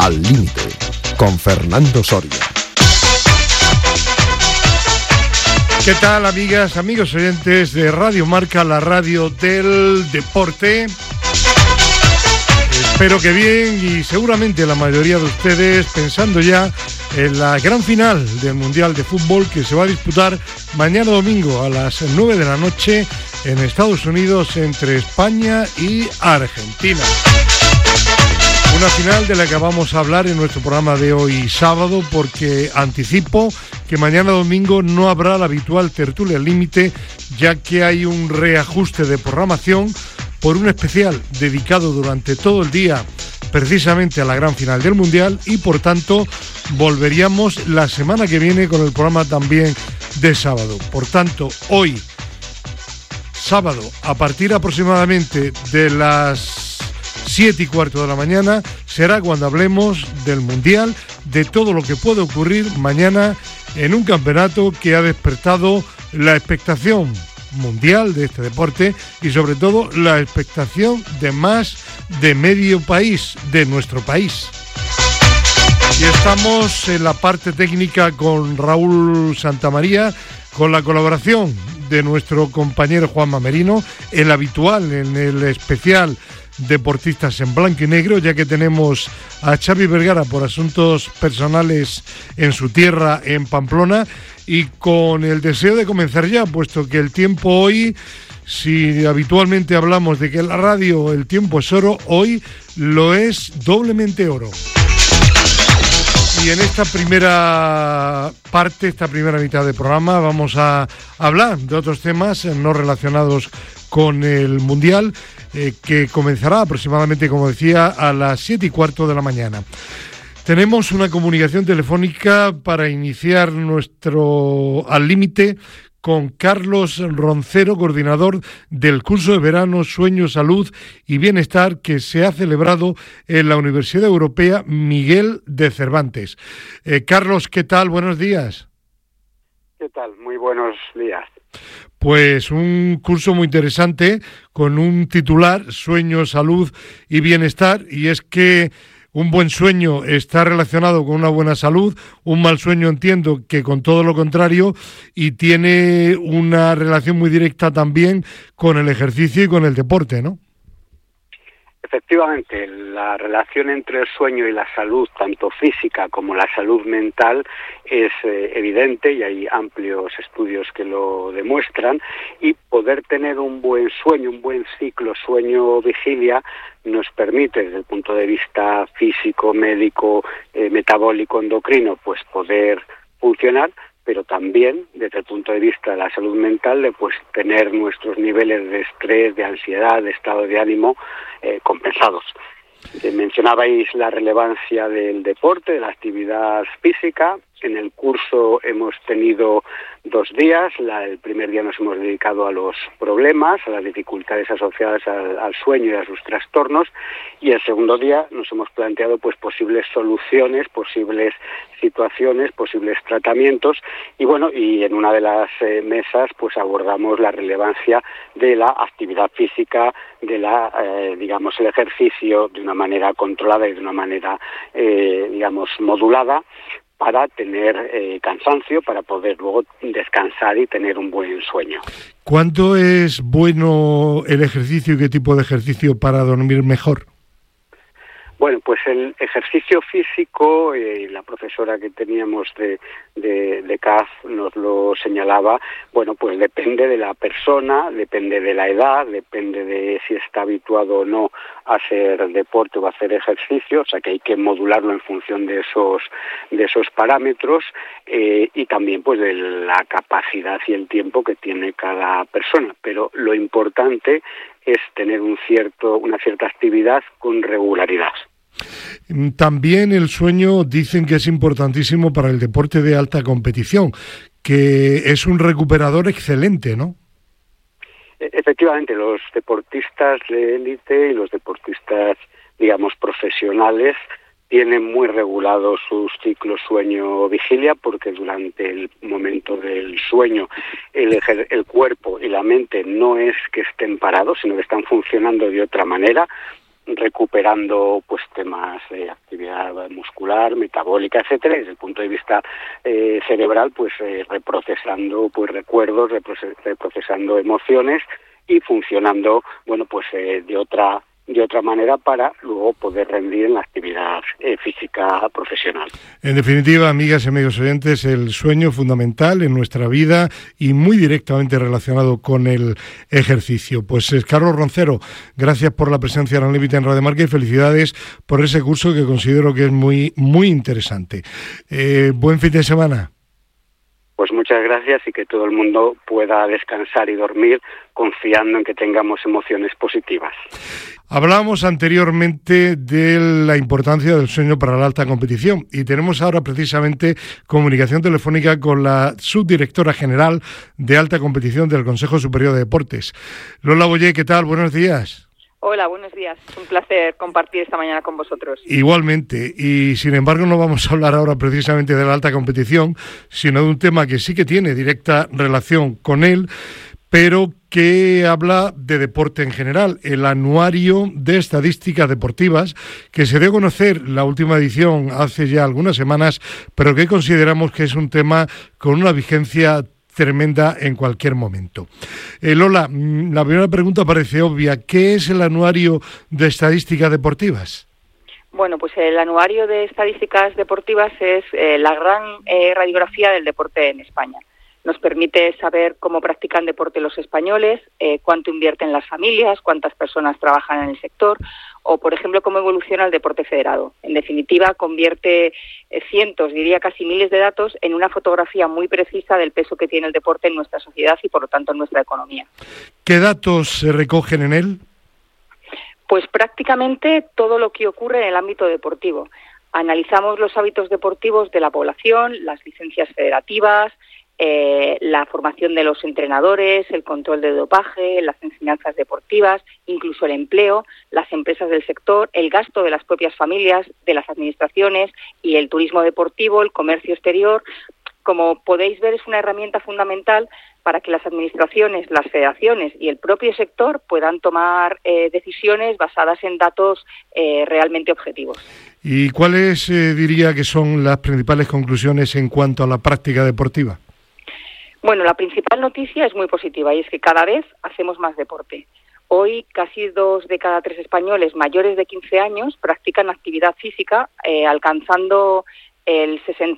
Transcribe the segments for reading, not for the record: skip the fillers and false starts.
Al Límite, con Fernando Soria. ¿Qué tal, amigas, amigos oyentes de Radio Marca, la radio del deporte? Espero que bien, y seguramente la mayoría de ustedes pensando ya en la gran final del Mundial de Fútbol que se va a disputar mañana domingo a las 9 de la noche en Estados Unidos entre España y Argentina. Una final de la que vamos a hablar en nuestro programa de hoy sábado, porque anticipo que mañana domingo no habrá la habitual tertulia al límite, ya que hay un reajuste de programación por un especial dedicado durante todo el día precisamente a la gran final del Mundial, y por tanto volveríamos la semana que viene con el programa también de sábado. Por tanto, hoy, sábado, a partir aproximadamente de las 7:15 de la mañana, será cuando hablemos del Mundial, de todo lo que puede ocurrir mañana en un campeonato que ha despertado la expectación mundial de este deporte y sobre todo la expectación de más de medio país, de nuestro país. Y estamos en la parte técnica con Raúl Santamaría, con la colaboración de nuestro compañero Juanma Merino, el habitual en el especial Deportistas en Blanco y Negro, ya que tenemos a Xavi Vergara por asuntos personales en su tierra, en Pamplona, y con el deseo de comenzar ya, puesto que el tiempo hoy, si habitualmente hablamos de que en la radio el tiempo es oro, hoy lo es doblemente oro. Y en esta primera parte, esta primera mitad del programa, vamos a hablar de otros temas no relacionados con el Mundial, que comenzará aproximadamente, como decía, a las 7:15 de la mañana. Tenemos una comunicación telefónica para iniciar nuestro Al Límite con Carlos Roncero, coordinador del curso de verano Sueño, Salud y Bienestar que se ha celebrado en la Universidad Europea Miguel de Cervantes. Carlos, ¿qué tal? Buenos días. ¿Qué tal? Muy buenos días. Pues un curso muy interesante con un titular, Sueño, Salud y Bienestar, y es que un buen sueño está relacionado con una buena salud, un mal sueño entiendo que con todo lo contrario, y tiene una relación muy directa también con el ejercicio y con el deporte, ¿no? Efectivamente, la relación entre el sueño y la salud, tanto física como la salud mental, es evidente y hay amplios estudios que lo demuestran, y poder tener un buen sueño, un buen ciclo sueño-vigilia, nos permite desde el punto de vista físico, médico, metabólico, endocrino, pues poder funcionar, pero también desde el punto de vista de la salud mental, de pues tener nuestros niveles de estrés, de ansiedad, de estado de ánimo compensados. Mencionabais la relevancia del deporte, de la actividad física. En el curso hemos tenido 2 días. El primer día nos hemos dedicado a los problemas, a las dificultades asociadas al sueño y a sus trastornos, y el segundo día nos hemos planteado pues posibles soluciones, posibles situaciones, posibles tratamientos, y bueno, y en una de las mesas pues abordamos la relevancia de la actividad física, de la digamos el ejercicio de una manera controlada y de una manera digamos modulada, para tener cansancio, para poder luego descansar y tener un buen sueño. ¿Cuánto es bueno el ejercicio y qué tipo de ejercicio para dormir mejor? Bueno, pues el ejercicio físico, la profesora que teníamos de CAF nos lo señalaba, bueno, pues depende de la persona, depende de la edad, depende de si está habituado o no a hacer deporte o a hacer ejercicio, o sea que hay que modularlo en función de esos parámetros, y también pues de la capacidad y el tiempo que tiene cada persona, pero lo importante es tener una cierta actividad con regularidad. También el sueño dicen que es importantísimo para el deporte de alta competición, que es un recuperador excelente, ¿no? Efectivamente, los deportistas de élite y los deportistas, digamos, profesionales tienen muy regulados sus ciclos sueño-vigilia, porque durante el momento del sueño el cuerpo y la mente no es que estén parados, sino que están funcionando de otra manera, recuperando pues temas de actividad muscular, metabólica, etcétera, y desde el punto de vista cerebral, pues reprocesando pues recuerdos, reprocesando emociones y funcionando, bueno, pues de otra manera para luego poder rendir en la actividad física profesional. En definitiva, amigas y amigos oyentes, el sueño fundamental en nuestra vida y muy directamente relacionado con el ejercicio. Pues Carlos Roncero, gracias por la presencia en el límite en Radio Marca y felicidades por ese curso que considero que es muy, muy interesante. Buen fin de semana. Pues muchas gracias y que todo el mundo pueda descansar y dormir confiando en que tengamos emociones positivas. Hablábamos anteriormente de la importancia del sueño para la alta competición y tenemos ahora precisamente comunicación telefónica con la subdirectora general de alta competición del Consejo Superior de Deportes. Lola Boyer, ¿qué tal? Buenos días. Hola, buenos días. Es un placer compartir esta mañana con vosotros. Igualmente, y sin embargo no vamos a hablar ahora precisamente de la alta competición, sino de un tema que sí que tiene directa relación con él, pero que habla de deporte en general, el Anuario de Estadísticas Deportivas, que se dio a conocer la última edición hace ya algunas semanas, pero que consideramos que es un tema con una vigencia tremenda en cualquier momento. Lola, la primera pregunta parece obvia. ¿Qué es el Anuario de Estadísticas Deportivas? Bueno, pues el Anuario de Estadísticas Deportivas es la gran radiografía del deporte en España. Nos permite saber cómo practican deporte los españoles, cuánto invierten las familias, cuántas personas trabajan en el sector o, por ejemplo, cómo evoluciona el deporte federado. En definitiva, convierte cientos, diría casi miles de datos en una fotografía muy precisa del peso que tiene el deporte en nuestra sociedad y, por lo tanto, en nuestra economía. ¿Qué datos se recogen en él? Pues prácticamente todo lo que ocurre en el ámbito deportivo. Analizamos los hábitos deportivos de la población, las licencias federativas, la formación de los entrenadores, el control de dopaje, las enseñanzas deportivas, incluso el empleo, las empresas del sector, el gasto de las propias familias, de las administraciones y el turismo deportivo, el comercio exterior. Como podéis ver, es una herramienta fundamental para que las administraciones, las federaciones y el propio sector puedan tomar decisiones basadas en datos realmente objetivos. ¿Y cuáles diría que son las principales conclusiones en cuanto a la práctica deportiva? Bueno, la principal noticia es muy positiva y es que cada vez hacemos más deporte. Hoy casi 2 de cada 3 españoles mayores de 15 años practican actividad física, alcanzando el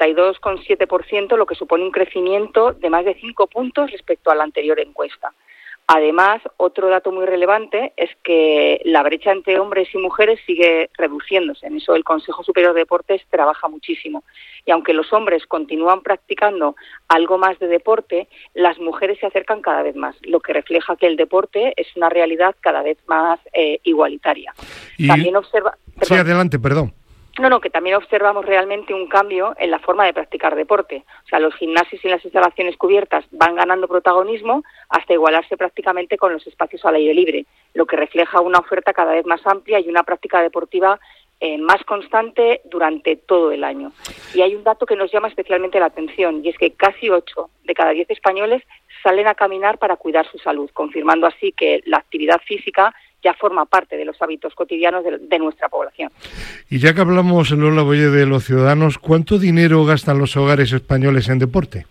62,7%, lo que supone un crecimiento de más de 5 puntos respecto a la anterior encuesta. Además, otro dato muy relevante es que la brecha entre hombres y mujeres sigue reduciéndose. En eso el Consejo Superior de Deportes trabaja muchísimo. Y aunque los hombres continúan practicando algo más de deporte, las mujeres se acercan cada vez más, lo que refleja que el deporte es una realidad cada vez más igualitaria. Y... También observa... Sí, adelante, perdón. No, que también observamos realmente un cambio en la forma de practicar deporte. O sea, los gimnasios y las instalaciones cubiertas van ganando protagonismo hasta igualarse prácticamente con los espacios al aire libre, lo que refleja una oferta cada vez más amplia y una práctica deportiva más constante durante todo el año. Y hay un dato que nos llama especialmente la atención, y es que casi 8 de cada 10 españoles salen a caminar para cuidar su salud, confirmando así que la actividad física ya forma parte de los hábitos cotidianos de nuestra población. Y ya que hablamos, Lola Boyer, de los ciudadanos, ¿cuánto dinero gastan los hogares españoles en deporte?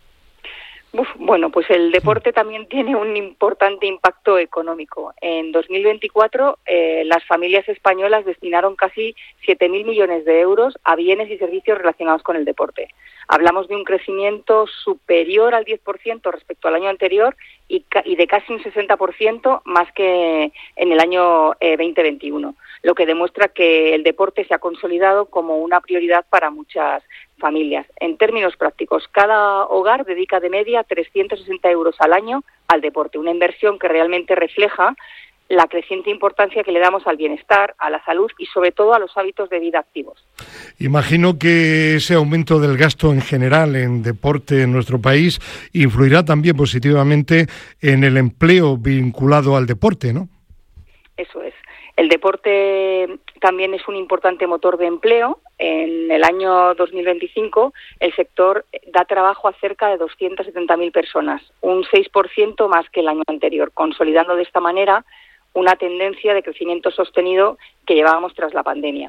Bueno, pues el deporte también tiene un importante impacto económico. En 2024, las familias españolas destinaron casi 7.000 millones de euros a bienes y servicios relacionados con el deporte. Hablamos de un crecimiento superior al 10% respecto al año anterior y de casi un 60% más que en el año 2021, lo que demuestra que el deporte se ha consolidado como una prioridad para muchas familias. En términos prácticos, cada hogar dedica de media 360 euros al año al deporte, una inversión que realmente refleja la creciente importancia que le damos al bienestar, a la salud y sobre todo a los hábitos de vida activos. Imagino que ese aumento del gasto en general en deporte en nuestro país influirá también positivamente en el empleo vinculado al deporte, ¿no? Eso es. El deporte también es un importante motor de empleo. En el año 2025 el sector da trabajo a cerca de 270.000 personas, un 6% más que el año anterior, consolidando de esta manera una tendencia de crecimiento sostenido que llevábamos tras la pandemia.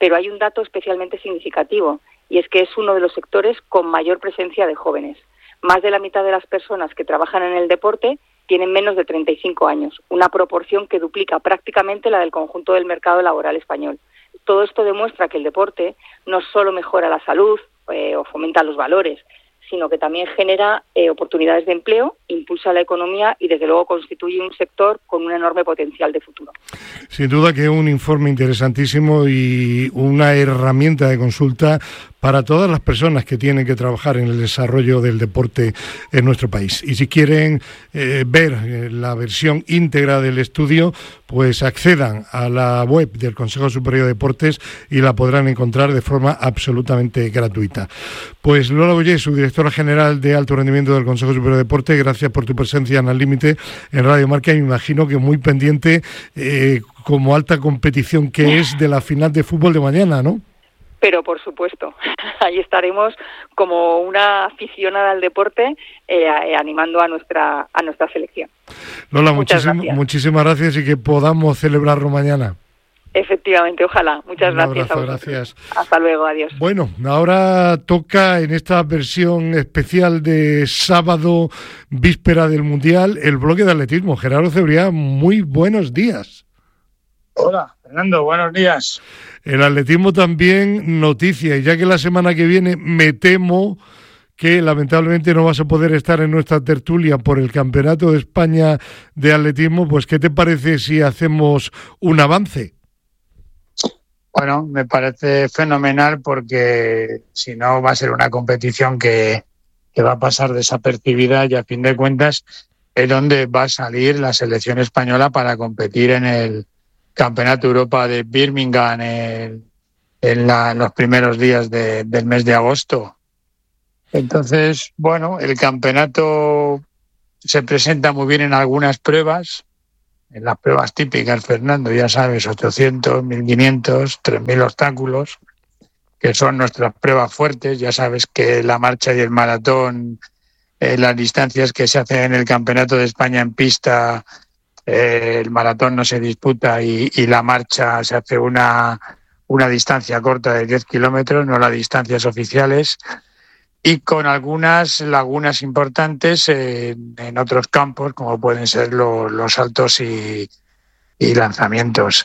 Pero hay un dato especialmente significativo, y es que es uno de los sectores con mayor presencia de jóvenes. Más de la mitad de las personas que trabajan en el deporte tienen menos de 35 años, una proporción que duplica prácticamente la del conjunto del mercado laboral español. Todo esto demuestra que el deporte no solo mejora la salud o fomenta los valores, sino que también genera oportunidades de empleo, impulsa la economía y desde luego constituye un sector con un enorme potencial de futuro. Sin duda que es un informe interesantísimo y una herramienta de consulta para todas las personas que tienen que trabajar en el desarrollo del deporte en nuestro país. Y si quieren ver la versión íntegra del estudio, pues accedan a la web del Consejo Superior de Deportes y la podrán encontrar de forma absolutamente gratuita. Pues Lola Boyer, subdirectora general de Alto Rendimiento del Consejo Superior de Deportes, gracias por tu presencia en Al Límite en Radio Marca, y me imagino que muy pendiente, como alta competición que es, de la final de fútbol de mañana, ¿no? Pero por supuesto, ahí estaremos como una aficionada al deporte animando a nuestra selección. Lola, muchísimas gracias y que podamos celebrarlo mañana. Efectivamente, ojalá. Muchas gracias a vosotros. Gracias. Hasta luego, adiós. Bueno, ahora toca en esta versión especial de sábado, víspera del Mundial, el bloque de atletismo. Gerardo Cebrián, muy buenos días. Hola, Fernando, buenos días. El atletismo también noticia, y ya que la semana que viene me temo que lamentablemente no vas a poder estar en nuestra tertulia por el Campeonato de España de Atletismo, pues ¿qué te parece si hacemos un avance? Bueno, me parece fenomenal porque si no va a ser una competición que va a pasar desapercibida, y a fin de cuentas es donde va a salir la selección española para competir en el Campeonato de Europa de Birmingham en los primeros días del mes de agosto. Entonces, bueno, el campeonato se presenta muy bien en algunas pruebas, en las pruebas típicas, Fernando, ya sabes, 800, 1500, 3000 obstáculos, que son nuestras pruebas fuertes. Ya sabes que la marcha y el maratón, las distancias que se hacen en el Campeonato de España en pista, el maratón no se disputa y la marcha se hace una distancia corta de 10 kilómetros, no las distancias oficiales, y con algunas lagunas importantes en otros campos, como pueden ser los saltos y lanzamientos.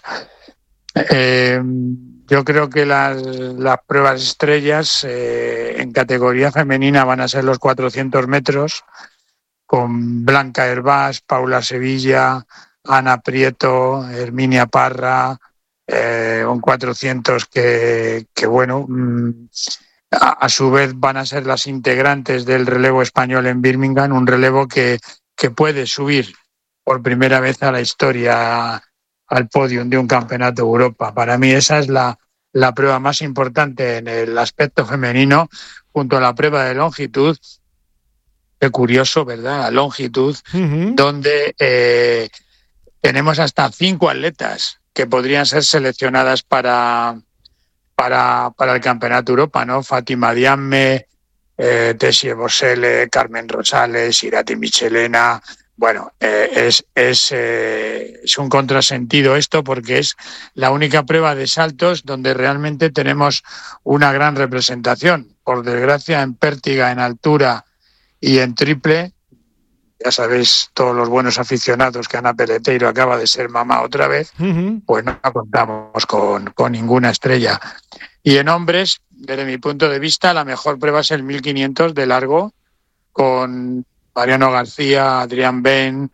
Yo creo que las pruebas estrellas en categoría femenina van a ser los 400 metros, con Blanca Hervás, Paula Sevilla, Ana Prieto, Herminia Parra, un 400 que bueno, a su vez van a ser las integrantes del relevo español en Birmingham, un relevo que puede subir por primera vez a la historia al podio de un campeonato de Europa. Para mí esa es la prueba más importante en el aspecto femenino, junto a la prueba de longitud. Qué curioso, ¿verdad? La longitud, donde tenemos hasta 5 atletas que podrían ser seleccionadas para el Campeonato de Europa, ¿no? Fátima Diamme, Tessie Bosele, Carmen Rosales, Irati Michelena. Bueno, es un contrasentido esto, porque es la única prueba de saltos donde realmente tenemos una gran representación. Por desgracia, en pértiga, en altura y en triple, ya sabéis, todos los buenos aficionados, que Ana Peleteiro acaba de ser mamá otra vez, pues no contamos con ninguna estrella. Y en hombres, desde mi punto de vista, la mejor prueba es el 1500 de largo, con Mariano García, Adrián Ben,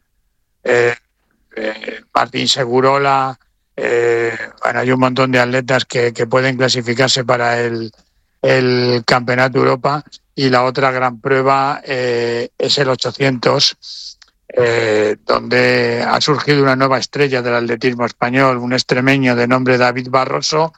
Martín Segurola. Bueno, hay un montón de atletas que pueden clasificarse para el Campeonato de Europa. Y la otra gran prueba es el 800, donde ha surgido una nueva estrella del atletismo español, un extremeño de nombre David Barroso,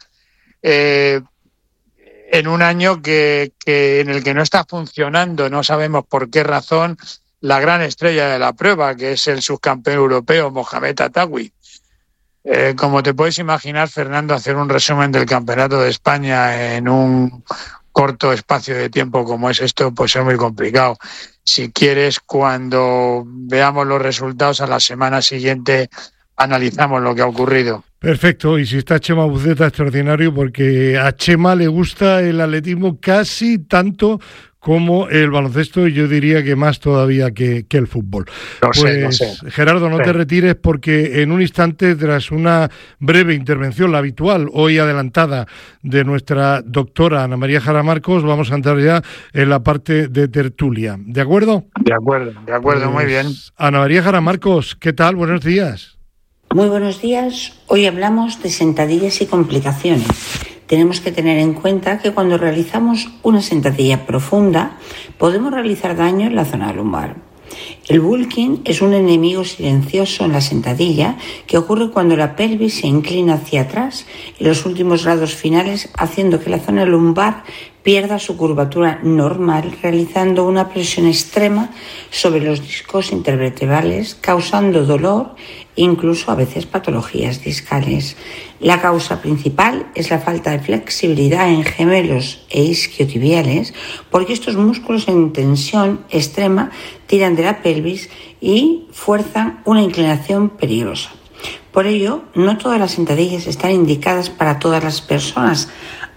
en un año en el que no está funcionando, no sabemos por qué razón, la gran estrella de la prueba, que es el subcampeón europeo Mohamed Atawi. Como te puedes imaginar, Fernando, hacer un resumen del Campeonato de España en un corto espacio de tiempo como es esto, pues es muy complicado. Si quieres, cuando veamos los resultados a la semana siguiente, analizamos lo que ha ocurrido. Perfecto, y si está Chema Buceta, extraordinario, porque a Chema le gusta el atletismo casi tanto como el baloncesto, y yo diría que más todavía que el fútbol. Lo sé. Gerardo, no te retires, porque en un instante, tras una breve intervención, la habitual, hoy adelantada, de nuestra doctora Ana María Jara Marcos, vamos a entrar ya en la parte de tertulia. ¿De acuerdo? De acuerdo, muy bien. Ana María Jara Marcos, ¿qué tal? Buenos días. Muy buenos días. Hoy hablamos de sentadillas y complicaciones. Tenemos que tener en cuenta que cuando realizamos una sentadilla profunda podemos realizar daño en la zona lumbar. El bulking es un enemigo silencioso en la sentadilla que ocurre cuando la pelvis se inclina hacia atrás en los últimos grados finales, haciendo que la zona lumbar pierda su curvatura normal, realizando una presión extrema sobre los discos intervertebrales, causando dolor e incluso a veces patologías discales. La causa principal es la falta de flexibilidad en gemelos e isquiotibiales, porque estos músculos en tensión extrema tiran de la pelvis y fuerzan una inclinación peligrosa. Por ello, no todas las sentadillas están indicadas para todas las personas,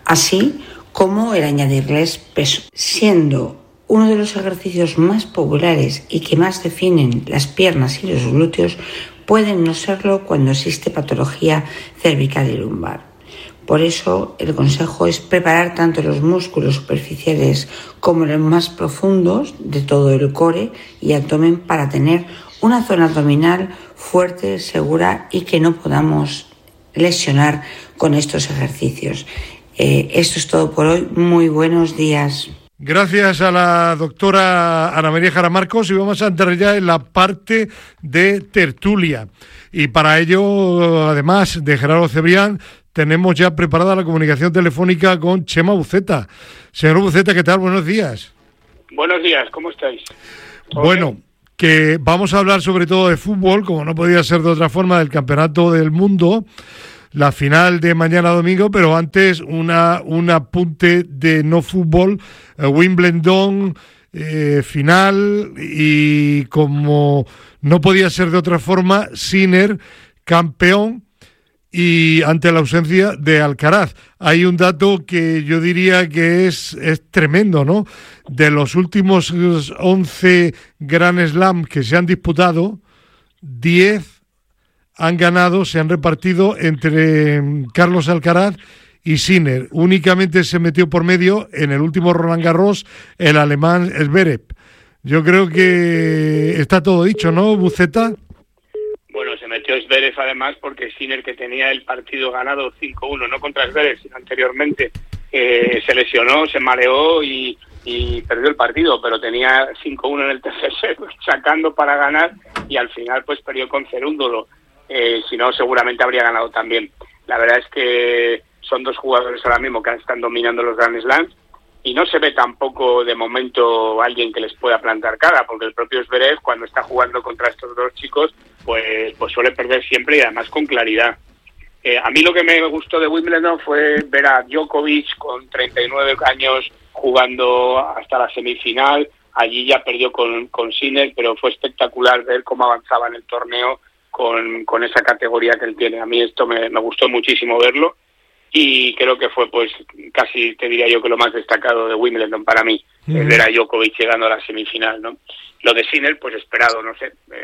así como el añadirles peso, siendo uno de los ejercicios más populares y que más definen las piernas y los glúteos, pueden no serlo cuando existe patología cervical y lumbar. Por eso el consejo es preparar tanto los músculos superficiales como los más profundos de todo el core y abdomen para tener una zona abdominal fuerte, segura y que no podamos lesionar con estos ejercicios. Esto es todo por hoy. Muy buenos días. Gracias a la doctora Ana María Jara Marcos, y vamos a entrar ya en la parte de tertulia. Y para ello, además de Gerardo Cebrián, tenemos ya preparada la comunicación telefónica con Chema Buceta. Señor Buceta, ¿qué tal? Buenos días. Buenos días, ¿cómo estáis? Bueno, que vamos a hablar sobre todo de fútbol, como no podía ser de otra forma, del Campeonato del Mundo, la final de mañana domingo, pero antes un apunte de no fútbol, Wimbledon, final, y como no podía ser de otra forma, Sinner, campeón, y ante la ausencia de Alcaraz. Hay un dato que yo diría que es tremendo, ¿no? De los últimos 11 Grand Slam que se han disputado, 10 han ganado, se han repartido entre Carlos Alcaraz y Sinner. Únicamente se metió por medio en el último Roland Garros el alemán Zverev. Yo creo que está todo dicho, ¿no, Buceta? Bueno, se metió Zverev además porque Sinner, que tenía el partido ganado 5-1, no contra Zverev, sino anteriormente, se lesionó, se mareó y perdió el partido, pero tenía 5-1 en el tercer set, sacando para ganar, y al final pues perdió con Cerúndolo. Si no, seguramente habría ganado también. La verdad es que son dos jugadores ahora mismo que están dominando los Grand Slams, y no se ve tampoco de momento alguien que les pueda plantar cara, porque el propio Zverev, cuando está jugando contra estos dos chicos, pues suele perder siempre, y además con claridad. A mí lo que me gustó de Wimbledon fue ver a Djokovic con 39 años jugando hasta la semifinal. Allí ya perdió con Sinner, pero fue espectacular ver cómo avanzaba en el torneo con esa categoría que él tiene. A mí esto me gustó muchísimo verlo, y creo que fue pues casi, te diría yo, que lo más destacado de Wimbledon para mí, ver a Djokovic llegando a la semifinal, ¿no? Lo de Sinner, pues esperado, no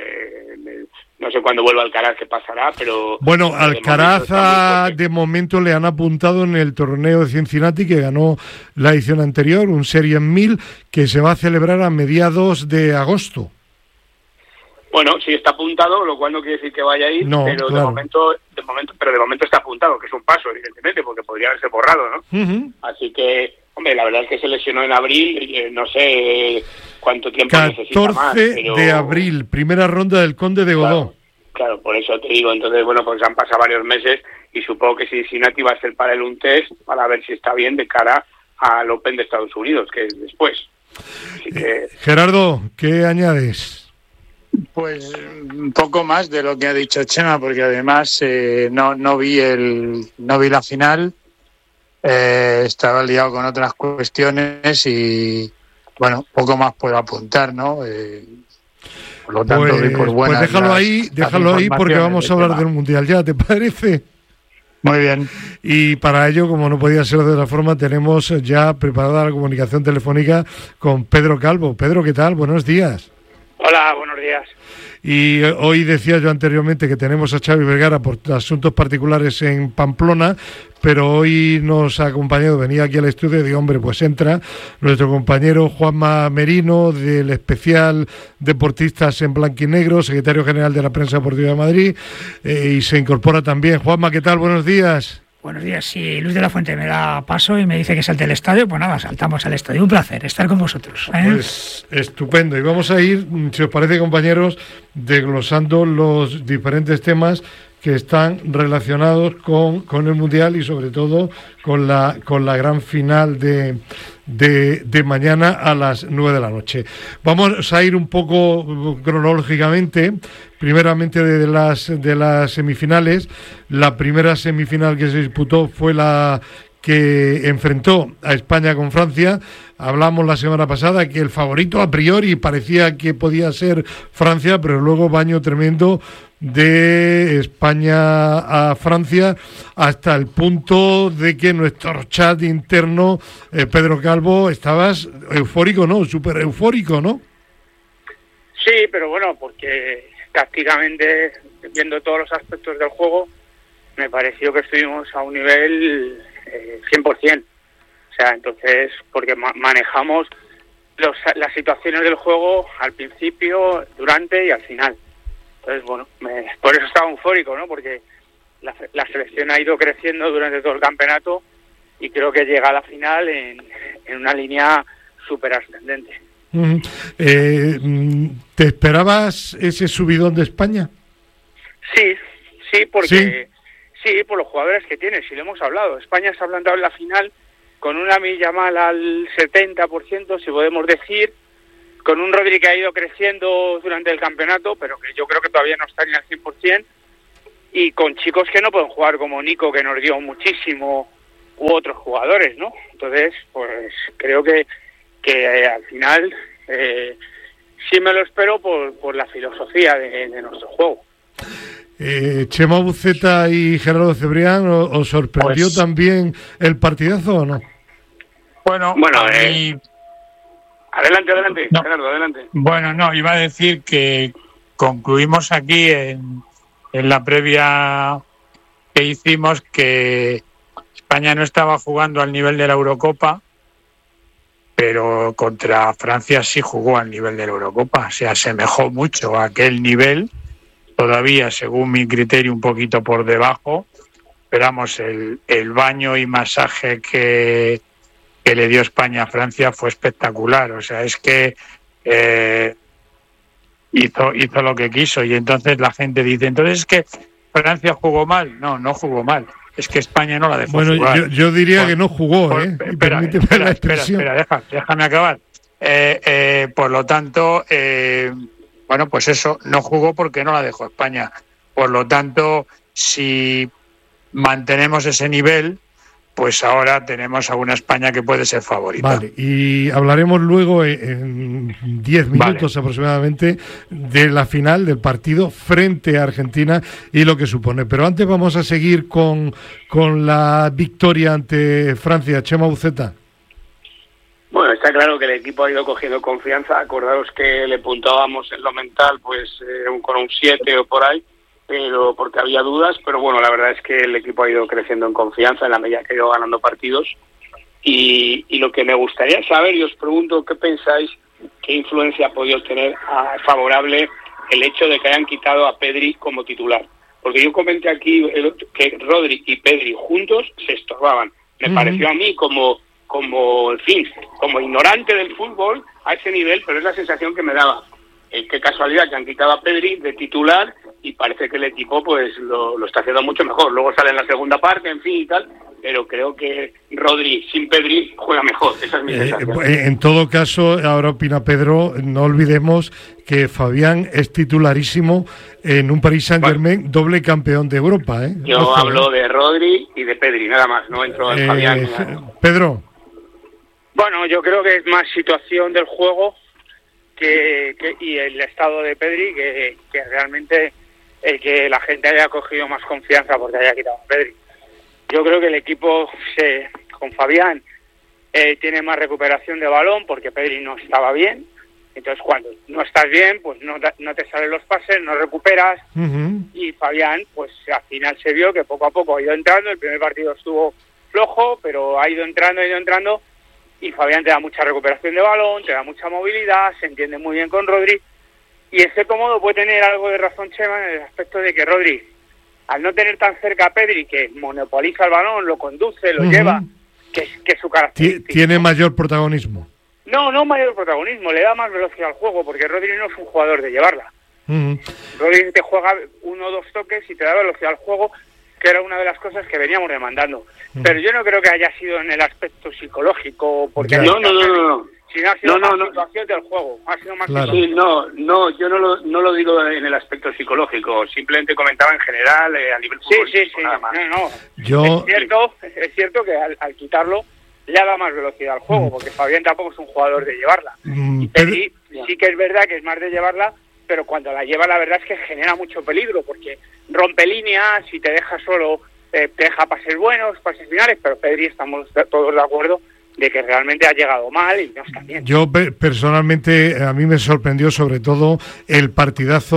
sé cuándo vuelva Alcaraz qué pasará, pero... Bueno, Alcaraz de momento le han apuntado en el torneo de Cincinnati, que ganó la edición anterior, un Serie 1000, que se va a celebrar a mediados de agosto. Bueno, sí está apuntado, lo cual no quiere decir que vaya a ir, no, pero claro. de momento está apuntado, que es un paso, evidentemente, porque podría haberse borrado, ¿no? Así que, hombre, la verdad es que se lesionó en abril, no sé cuánto tiempo necesita más. 14 de abril, primera ronda del Conde de Godó. Claro, por eso te digo. Entonces, bueno, pues han pasado varios meses, y supongo que Cincinnati va a ser para él un test para ver si está bien de cara al Open de Estados Unidos, que es después. Así que... Gerardo, ¿qué añades? Pues un poco más de lo que ha dicho Chema, porque además no vi la final, estaba liado con otras cuestiones y bueno, poco más puedo apuntar, ¿no? Por lo tanto, doy por buenas pues déjalo ahí porque vamos a hablar del Mundial ya, ¿te parece? Muy bien. Y para ello, como no podía ser de otra forma, tenemos ya preparada la comunicación telefónica con Pedro Calvo. Pedro, ¿qué tal? Buenos días. Hola, buenos días. Y hoy decía yo anteriormente que tenemos a Xavi Vergara por asuntos particulares en Pamplona, pero hoy nos ha acompañado, venía aquí al estudio y digo, hombre, pues entra nuestro compañero Juanma Merino, del especial Deportistas en Blanquinegro, secretario general de la Prensa Deportiva de Madrid, y se incorpora también. Juanma, ¿qué tal? Buenos días. Buenos días. Si Luis de la Fuente me da paso y me dice que salte al estadio, pues nada, saltamos al estadio. Un placer estar con vosotros. Pues estupendo. Y vamos a ir, si os parece, compañeros, desglosando los diferentes temas que están relacionados con el Mundial y sobre todo con la gran final de mañana a las 9 de la noche. Vamos a ir un poco cronológicamente, primeramente de las semifinales. La primera semifinal que se disputó fue la que enfrentó a España con Francia. Hablamos la semana pasada que el favorito a priori parecía que podía ser Francia, pero luego baño tremendo de España a Francia, hasta el punto de que nuestro chat interno, Pedro Calvo, estabas eufórico, ¿no? Súper eufórico, ¿no? Sí, pero bueno, porque tácticamente, viendo todos los aspectos del juego, me pareció que estuvimos a un nivel 100%. O sea, entonces, porque manejamos las situaciones del juego al principio, durante y al final. Entonces, bueno, por eso estaba eufórico, ¿no? Porque la selección ha ido creciendo durante todo el campeonato y creo que llega a la final en una línea súper ascendente. ¿Te esperabas ese subidón de España? Sí, porque sí, por los jugadores que tiene, si lo hemos hablado. España se ha plantado en la final con una Yamal al 70%, si podemos decir, con un Rodri que ha ido creciendo durante el campeonato, pero que yo creo que todavía no está ni al 100%, y con chicos que no pueden jugar, como Nico, que nos dio muchísimo, u otros jugadores, ¿no? Entonces, pues creo que al final sí me lo espero por la filosofía de nuestro juego. Chema Buceta y Gerardo Cebrián, ¿os sorprendió también el partidazo o no? Bueno, Adelante, no. Gerardo, adelante. Bueno, no, iba a decir que concluimos aquí en la previa que hicimos que España no estaba jugando al nivel de la Eurocopa, pero contra Francia sí jugó al nivel de la Eurocopa. Se asemejó mucho a aquel nivel, todavía, según mi criterio, un poquito por debajo. Esperamos el baño y masaje que le dio España a Francia fue espectacular. O sea, es que hizo lo que quiso, y entonces la gente dice, entonces es que Francia jugó mal. No jugó mal, es que España no la dejó jugar. Bueno, yo diría que no jugó, Espera, déjame acabar. Por lo tanto, bueno, pues eso, no jugó porque no la dejó España. Por lo tanto, si mantenemos ese nivel, pues ahora tenemos a una España que puede ser favorita. Vale, y hablaremos luego en 10 minutos aproximadamente de la final del partido frente a Argentina y lo que supone. Pero antes vamos a seguir con la victoria ante Francia. Chema Buceta. Bueno, está claro que el equipo ha ido cogiendo confianza. Acordaros que le puntábamos en lo mental, pues con un 7 o por ahí, pero porque había dudas, pero bueno, la verdad es que el equipo ha ido creciendo en confianza en la medida que ha ido ganando partidos, y lo que me gustaría saber, y os pregunto qué pensáis, qué influencia ha podido tener favorable el hecho de que hayan quitado a Pedri como titular, porque yo comenté aquí que Rodri y Pedri juntos se estorbaban. Me pareció a mí como en fin, como ignorante del fútbol a ese nivel, pero es la sensación que me daba. Qué casualidad que han quitado a Pedri de titular y parece que el equipo pues lo está haciendo mucho mejor. Luego sale en la segunda parte, en fin y tal, pero creo que Rodri sin Pedri juega mejor. Esa es mi sensación. En todo caso, ahora opina Pedro, no olvidemos que Fabián es titularísimo en un Paris Saint-Germain, doble campeón de Europa. Yo hablo de Rodri y de Pedri, nada más, no entro en Fabián. Pedro. Bueno, yo creo que es más situación del juego y el estado de Pedri que realmente el que la gente haya cogido más confianza porque haya quitado a Pedri. Yo creo que el equipo con Fabián tiene más recuperación de balón porque Pedri no estaba bien. Entonces, cuando no estás bien, pues no te salen los pases, no recuperas. Y Fabián, pues al final se vio que poco a poco ha ido entrando. El primer partido estuvo flojo, pero ha ido entrando. Y Fabián te da mucha recuperación de balón, te da mucha movilidad, se entiende muy bien con Rodri. Y en cierto modo puede tener algo de razón Chema en el aspecto de que Rodri, al no tener tan cerca a Pedri, que monopoliza el balón, lo conduce, lo lleva, que es su característica. Tiene mayor protagonismo. No mayor protagonismo, le da más velocidad al juego, porque Rodri no es un jugador de llevarla. Rodri te juega 1 o 2 toques y te da velocidad al juego, que era una de las cosas que veníamos demandando. Pero yo no creo que haya sido en el aspecto psicológico, porque no. Sino ha sido más situación del juego. Ha sido más claro. Sí, yo no lo digo en el aspecto psicológico, simplemente comentaba en general a nivel futbolístico. Sí. Nada más. No. Es cierto que al quitarlo le da más velocidad al juego, porque Fabián tampoco es un jugador de llevarla. Y Pedri sí que es verdad que es más de llevarla, pero cuando la lleva la verdad es que genera mucho peligro, porque rompe líneas y te deja solo, te deja pases buenos, pases finales, pero Pedri estamos todos de acuerdo de que realmente ha llegado mal y no está bien. Yo personalmente, a mí me sorprendió sobre todo el partidazo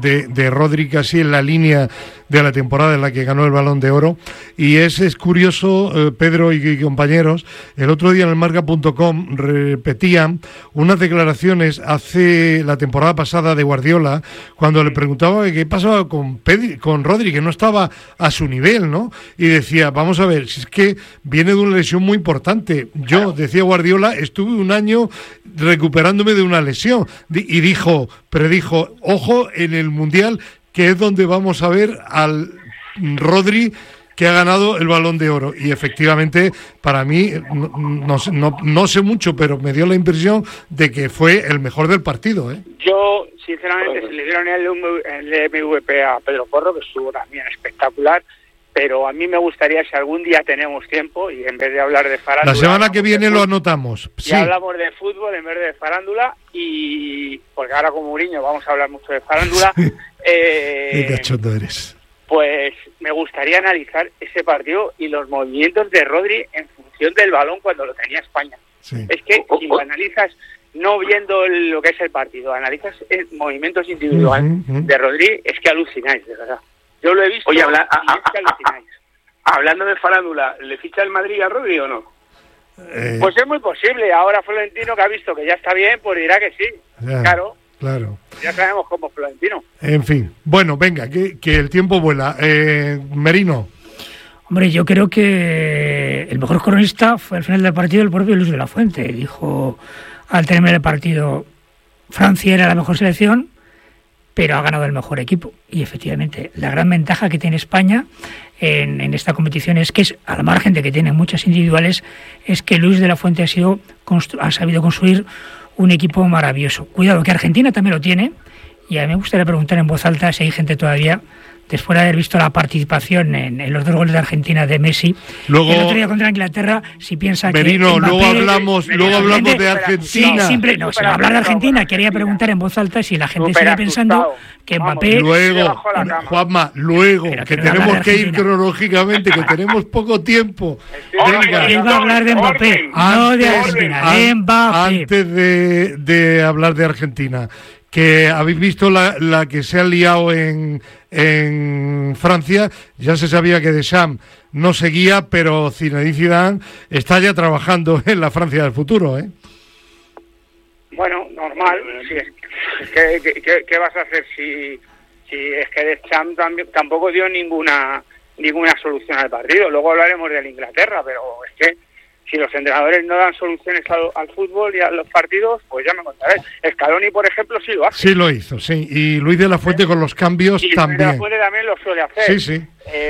de Rodri, casi en la línea de la temporada en la que ganó el Balón de Oro. Y es curioso, Pedro y compañeros, el otro día en el marca.com repetían unas declaraciones hace la temporada pasada de Guardiola, cuando le preguntaba qué pasaba con Rodri, que no estaba a su nivel, ¿no? Y decía, vamos a ver, si es que viene de una lesión muy importante. Yo, decía Guardiola, estuve un año recuperándome de una lesión y predijo, ojo, en el Mundial, que es donde vamos a ver al Rodri que ha ganado el Balón de Oro. Y efectivamente, para mí, no sé mucho, pero me dio la impresión de que fue el mejor del partido, ¿eh? Yo, sinceramente, se le dieron el MVP a Pedro Porro, que estuvo también espectacular. Pero a mí me gustaría, si algún día tenemos tiempo, y en vez de hablar de farándula... La semana que viene lo anotamos. Sí. Y hablamos de fútbol en vez de farándula, y porque ahora con Mourinho vamos a hablar mucho de farándula. Qué cachondo eres. Pues me gustaría analizar ese partido y los movimientos de Rodri en función del balón cuando lo tenía España. Sí. Es que si lo analizas, no viendo lo que es el partido, analizas movimientos individuales de Rodri, es que alucináis, de verdad. Yo lo he visto. Oye, hablando de farándula, ¿le ficha el Madrid a Rodri o no? Pues es muy posible. Ahora Florentino, que ha visto que ya está bien, pues dirá que sí. Ya, claro. Ya sabemos cómo es Florentino. En fin. Bueno, venga, que el tiempo vuela. Merino. Hombre, yo creo que el mejor cronista fue al final del partido el propio Luis de la Fuente. Dijo al terminar el partido, Francia era la mejor selección, pero ha ganado el mejor equipo. Y efectivamente, la gran ventaja que tiene España en esta competición es que, al margen de que tiene muchas individuales, es que Luis de la Fuente ha sabido construir un equipo maravilloso. Cuidado, que Argentina también lo tiene, y a mí me gustaría preguntar en voz alta si hay gente todavía, después de haber visto la participación en los 2 goles de Argentina de Messi, luego, el otro día contra Inglaterra, si piensa Merino, que Mbappé, luego hablamos de Argentina. Sí, sin hablar de Argentina, quería preguntar en voz alta si la gente sigue pensando que Mbappé... Luego, Juanma, que tenemos que ir cronológicamente, que tenemos poco tiempo. Venga. Él va a hablar de Mbappé, no de Argentina, de Mbappé. Antes de hablar de Argentina, que habéis visto la que se ha liado en Francia. Ya se sabía que Deschamps no seguía, pero Zinedine Zidane está ya trabajando en la Francia del futuro, ¿eh? Bueno, normal. ¿Qué vas a hacer si es que Deschamps tampoco dio ninguna solución al partido? Luego hablaremos de Inglaterra, pero es que si los entrenadores no dan soluciones al fútbol y a los partidos, pues ya me contaré. Scaloni, por ejemplo, sí lo hace. Sí lo hizo, sí. Y Luis de la Fuente con los cambios también. Luis de la Fuente también lo suele hacer. Sí.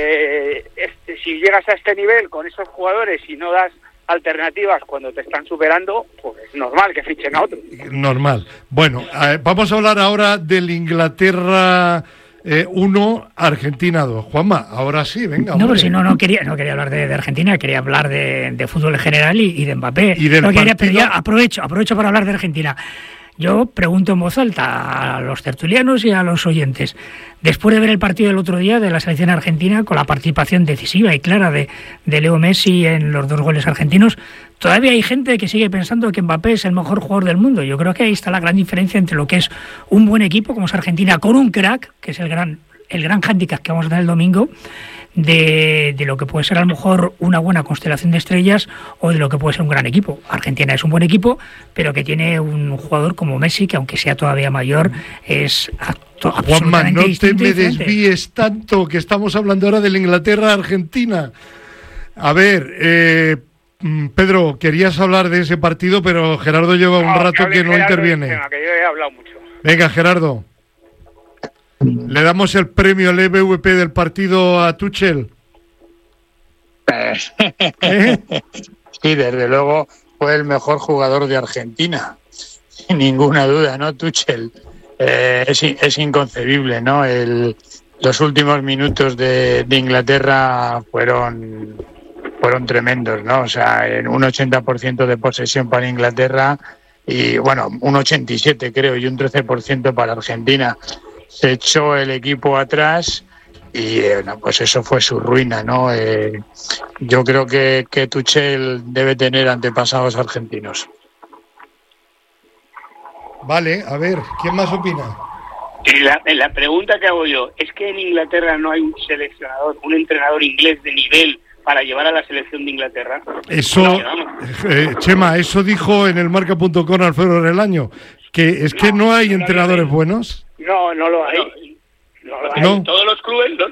Si llegas a este nivel con esos jugadores y no das alternativas cuando te están superando, pues es normal que fichen a otro. Normal. Bueno, vamos a hablar ahora del Inglaterra 1, Argentina 2. Juanma, ahora sí, venga. No, pero si no quería hablar de Argentina, quería hablar de fútbol en general y de Mbappé. Y del pero ya aprovecho para hablar de Argentina. Yo pregunto en voz alta a los tertulianos y a los oyentes, después de ver el partido del otro día de la selección argentina, con la participación decisiva y clara de Leo Messi en los 2 goles argentinos, todavía hay gente que sigue pensando que Mbappé es el mejor jugador del mundo. Yo creo que ahí está la gran diferencia entre lo que es un buen equipo, como es Argentina, con un crack, que es el gran hándicap que vamos a tener el domingo, de lo que puede ser a lo mejor una buena constelación de estrellas o de lo que puede ser un gran equipo. Argentina es un buen equipo, pero que tiene un jugador como Messi, que aunque sea todavía mayor, es Juanma, no te me desvíes tanto, que estamos hablando ahora de la Inglaterra-Argentina. A ver, Pedro, querías hablar de ese partido, pero Gerardo lleva un rato que no interviene. Que yo he hablado mucho. Venga, Gerardo. ¿Le damos el premio al MVP del partido a Tuchel? Sí, desde luego fue el mejor jugador de Argentina, sin ninguna duda, ¿no? Tuchel. Es inconcebible, ¿no? Los últimos minutos de Inglaterra fueron tremendos, ¿no? O sea, en un 80% de posesión para Inglaterra y, bueno, un 87% creo y un 13% para Argentina. Se echó el equipo atrás y pues eso fue su ruina, ¿no? Yo creo que Tuchel debe tener antepasados argentinos. Vale, a ver, ¿quién más opina? La pregunta que hago yo, ¿es que en Inglaterra no hay un seleccionador, un entrenador inglés de nivel para llevar a la selección de Inglaterra? Eso, Chema, eso dijo en el marca.com Alfredo Relaño, que es que no hay entrenadores buenos. No lo hay. No. Todos los clubes, los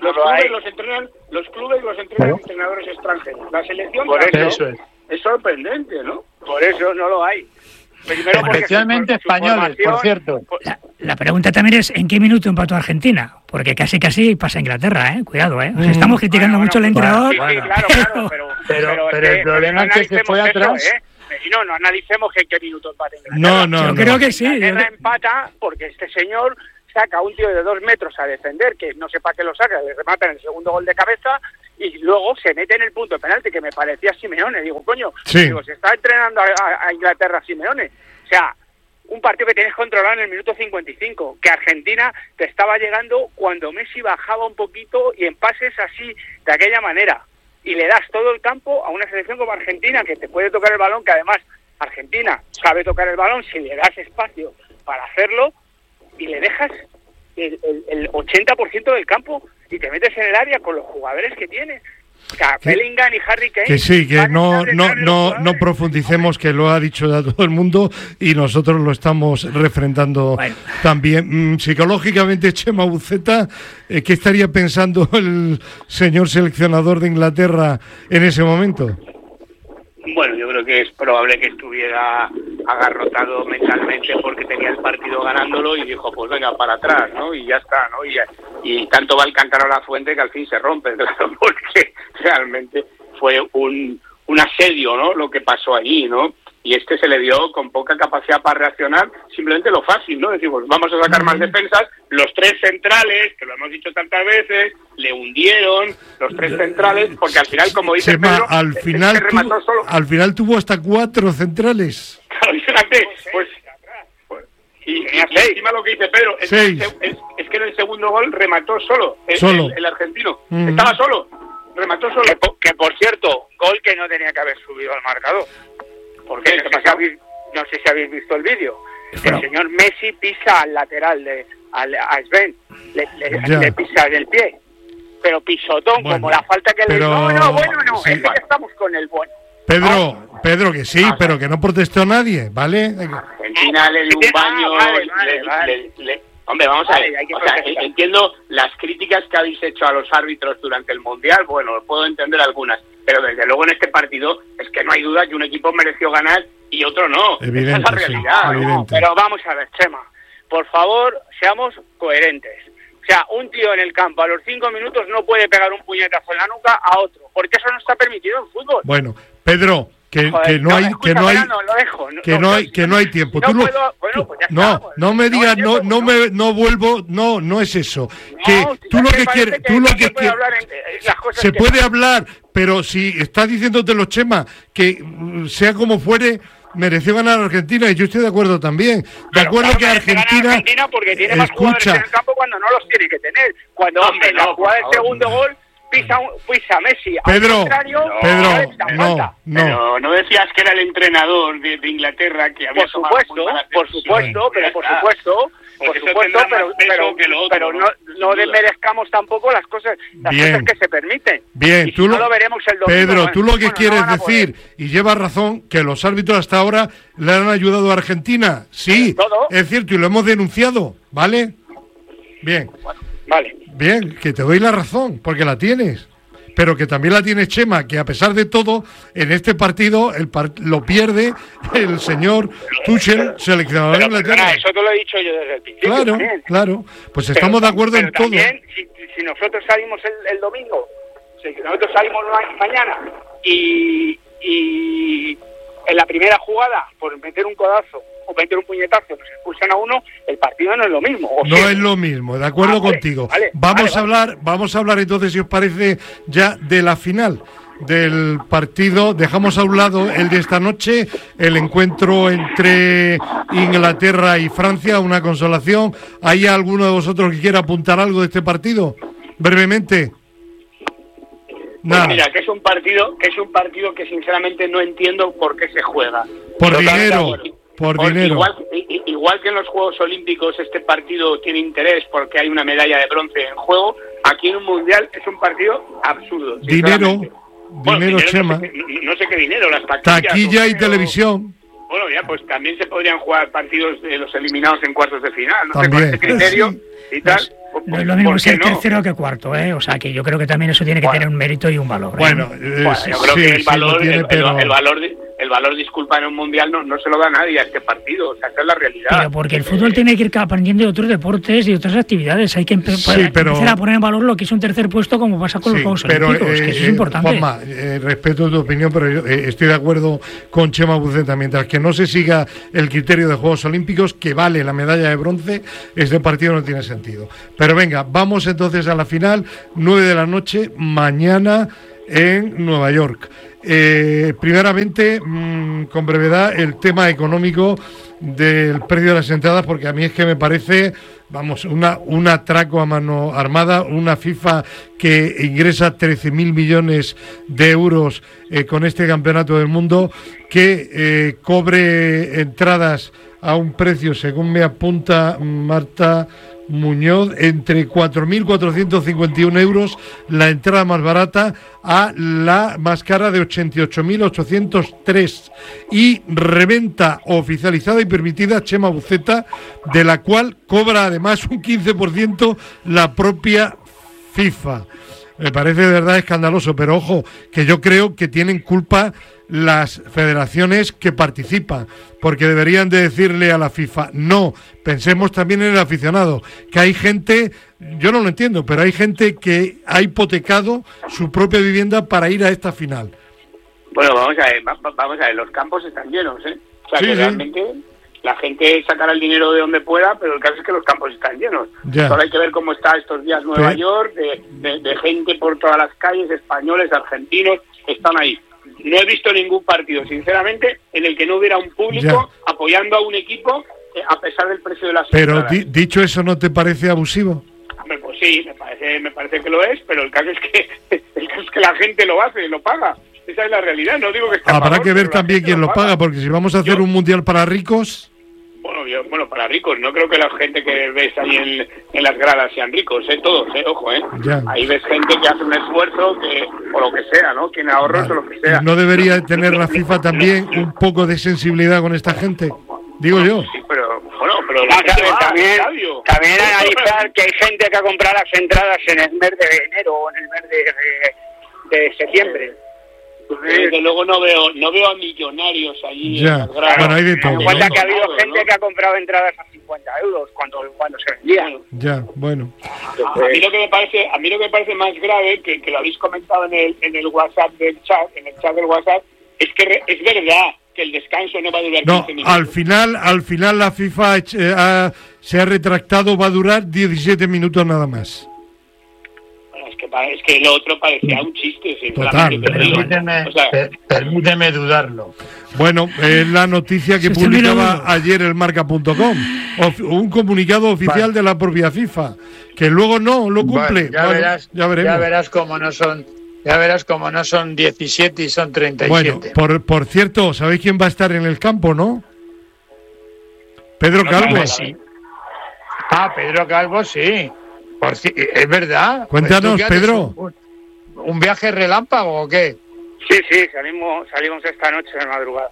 clubes los entrenan entrenadores extranjeros. La selección por eso es sorprendente, ¿no? Por eso no lo hay. Primero especialmente españoles, por cierto. La pregunta también es ¿en qué minuto empató Argentina? Porque casi pasa Inglaterra, cuidado, O sea, estamos criticando mucho al entrenador. Sí, claro, pero el problema es que se fue atrás. Y no analicemos en qué minuto empata No. Inglaterra. Yo creo que sí. Inglaterra empata porque este señor saca a un tío de 2 metros a defender, que no sepa que lo saca, le remata en el segundo gol de cabeza y luego se mete en el punto de penalti, que me parecía Simeone. Digo, coño, se está entrenando a Inglaterra Simeone. O sea, un partido que tienes controlado en el minuto 55, que Argentina te estaba llegando cuando Messi bajaba un poquito y en pases así, de aquella manera. Y le das todo el campo a una selección como Argentina, que te puede tocar el balón, que además Argentina sabe tocar el balón si le das espacio para hacerlo, y le dejas el 80% del campo y te metes en el área con los jugadores que tienes. Bellingham y Harry Kane. Que sí, que no profundicemos, que lo ha dicho ya todo el mundo y nosotros lo estamos refrendando también. Psicológicamente, Chema Buceta, ¿qué estaría pensando el señor seleccionador de Inglaterra en ese momento? Bueno, yo creo que es probable que estuviera agarrotado mentalmente porque tenía el partido ganándolo y dijo, pues venga, para atrás, ¿no? Y ya está, ¿no? Y tanto va el cántaro a la fuente que al fin se rompe, claro, porque realmente fue un asedio, ¿no? Lo que pasó allí, ¿no? Y se le dio con poca capacidad para reaccionar, simplemente lo fácil, ¿no? Decimos, vamos a sacar más defensas, los 3 centrales, que lo hemos dicho tantas veces, le hundieron los 3 centrales, porque al final, como dice Chema, Pedro, al final tuvo hasta 4 centrales. Claro, fíjate, y encima lo que dice Pedro, es que en el segundo gol remató solo. El argentino. Estaba solo, remató solo. Que por cierto, gol que no tenía que haber subido al marcador. Porque no sé si habéis visto el vídeo. El señor Messi pisa al lateral a Sven, le pisa en el pie, pero pisotón, como la falta que le... No, sí, es que ya estamos con el bueno. Pedro, que sí, pero que no protestó nadie, ¿vale? Argentina le dio un baño... Hombre, vamos a ver, entiendo las críticas que habéis hecho a los árbitros durante el Mundial, bueno, puedo entender algunas, pero desde luego en este partido es que no hay duda que un equipo mereció ganar y otro no. Evidente, esa es la realidad. Sí, no, pero vamos a ver, Chema, por favor, seamos coherentes. O sea, un tío en el campo a los 5 minutos no puede pegar un puñetazo en la nuca a otro, porque eso no está permitido en fútbol. Bueno, Pedro... Que no hay tiempo. No me digas, no es eso. Tú lo que quieres, se puede hablar, pero si estás diciéndotelo, Chema, que sea como fuere, mereció ganar a Argentina y yo estoy de acuerdo también. De acuerdo que Argentina porque tiene más jugadores en el campo cuando no los tiene que tener. Cuando en la jugada del segundo gol pisa Messi. Pedro, no. Pero no decías que era el entrenador de Inglaterra que había por supuesto, pero no desmerezcamos tampoco las cosas que se permiten. Bien, tú no lo veremos el domingo. Pedro, tú lo que quieres decir, y llevas razón, que los árbitros hasta ahora le han ayudado a Argentina. Sí, es cierto, y lo hemos denunciado, ¿vale? Bien. Vale. Bien, que te doy la razón, porque la tienes. Pero que también la tiene Chema, que a pesar de todo, en este partido lo pierde el señor Tuchel, seleccionador de Inglaterra. Eso te lo he dicho yo desde el principio. Claro. Pues estamos de acuerdo en todo. También, si nosotros salimos el domingo, si nosotros salimos mañana y en la primera jugada, por meter un codazo o meter un puñetazo, nos expulsan a uno, el partido no es lo mismo. Es lo mismo, de acuerdo contigo. Vamos a hablar entonces, si os parece, ya de la final del partido. Dejamos a un lado el de esta noche, el encuentro entre Inglaterra y Francia, una consolación. ¿Hay alguno de vosotros que quiera apuntar algo de este partido? Brevemente. Pues mira, que es un partido que sinceramente no entiendo por qué se juega. Por dinero. Igual que en los Juegos Olímpicos este partido tiene interés porque hay una medalla de bronce en juego, aquí en un mundial es un partido absurdo. Dinero, Chema. No sé qué dinero, las taquilla y televisión. Bueno, ya, pues también se podrían jugar partidos de los eliminados en cuartos de final, no también. sé, con ese criterio y tal. No es lo mismo ser tercero que cuarto, ¿eh? O sea, que yo creo que también eso tiene que tener un mérito y un valor. Yo creo que el valor, disculpa, en un mundial no se lo da nadie a este partido, o sea, esa es la realidad. Pero porque el fútbol tiene que ir aprendiendo de otros deportes y otras actividades, hay que empezar a poner en valor lo que es un tercer puesto, como pasa con los Juegos Olímpicos, que eso es importante. Juanma, respeto tu opinión, pero yo estoy de acuerdo con Chema Buceta, mientras que no se siga el criterio de Juegos Olímpicos, que vale la medalla de bronce, este partido no tiene sentido. Pero venga, vamos entonces a la final, 9 de la noche, mañana en Nueva York. Primeramente, con brevedad, el tema económico del precio de las entradas, porque a mí es que me parece, un atraco a mano armada, una FIFA que ingresa 13.000 millones de euros con este campeonato del mundo, que cobre entradas a un precio, según me apunta Marta Muñoz, entre 4.451 euros la entrada más barata a la más cara de 88.803, y reventa oficializada y permitida, Chema Buceta, de la cual cobra además un 15% la propia FIFA. Me parece de verdad escandaloso, pero ojo, que yo creo que tienen culpa las federaciones que participan, porque deberían de decirle a la FIFA, no, pensemos también en el aficionado, que hay gente, yo no lo entiendo, pero hay gente que ha hipotecado su propia vivienda para ir a esta final. Bueno, vamos a ver, los campos están llenos, ¿eh? O sea, que realmente la gente sacará el dinero de donde pueda, pero el caso es que los campos están llenos. Ahora hay que ver cómo está estos días Nueva York, de gente por todas las calles, españoles, argentinos, están ahí. No he visto ningún partido, sinceramente, en el que no hubiera un público apoyando a un equipo a pesar del precio de las entradas. Pero dicho eso, ¿no te parece abusivo? Hombre, pues sí, me parece que lo es, pero el caso es que la gente lo hace, lo paga. Esa es la realidad, no digo que está Habrá que ver también quién lo paga, porque si vamos a hacer un mundial para ricos... Bueno, para ricos, no creo que la gente que ves ahí en las gradas sean ricos, todos, ojo, Ahí ves gente que hace un esfuerzo, o lo que sea, ¿no? Tiene ahorros o lo que sea. ¿No debería tener la FIFA también un poco de sensibilidad con esta gente? Digo yo. Sí, pero también analizar que hay gente que ha comprado las entradas en el mes de enero o en el mes de septiembre. Desde luego no veo a millonarios allí. Bueno, hay de todo. Cuenta que ha habido gente que ha comprado entradas a 50 euros cuando se vendían. Bueno. A mí lo que me parece más grave, que lo habéis comentado en el WhatsApp del chat, en el chat del WhatsApp, es que es verdad que el descanso no va a durar 15 minutos. Al final la FIFA se ha retractado, va a durar 17 minutos nada más. es que lo otro parecía un chiste, sinceramente. Permíteme dudarlo. Bueno, es la noticia que publicaba ayer el marca.com, un comunicado oficial de la propia FIFA, que luego no lo cumple. Bueno, ya veremos. Ya verás cómo no son 17 y son 37. Bueno, por cierto, ¿sabéis quién va a estar en el campo, no? Pedro Calvo. Sí. Pedro Calvo, sí. Es verdad. Cuéntanos, Pedro. ¿Un viaje relámpago o qué? Sí, salimos esta noche de madrugada.